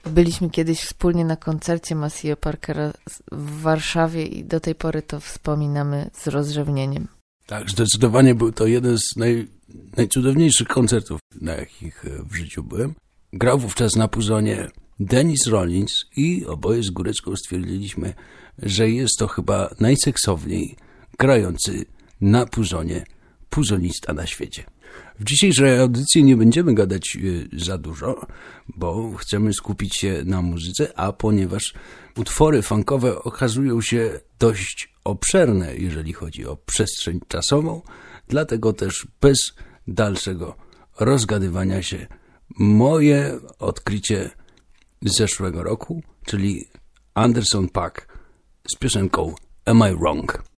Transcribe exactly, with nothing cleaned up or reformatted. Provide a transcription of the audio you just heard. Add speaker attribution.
Speaker 1: Byliśmy kiedyś wspólnie na koncercie Maceo Parkera w Warszawie i do tej pory to wspominamy z rozrzewnieniem.
Speaker 2: Tak, zdecydowanie był to jeden z naj, najcudowniejszych koncertów, na jakich w życiu byłem. Grał wówczas na puzonie Dennis Rollins i oboje z Górecką stwierdziliśmy, że jest to chyba najseksowniej grający na puzonie puzonista na świecie. W dzisiejszej audycji nie będziemy gadać za dużo, bo chcemy skupić się na muzyce, a ponieważ utwory funkowe okazują się dość obszerne, jeżeli chodzi o przestrzeń czasową, dlatego też bez dalszego rozgadywania się moje odkrycie z zeszłego roku, czyli Anderson .Paak z piosenką Am I Wrong?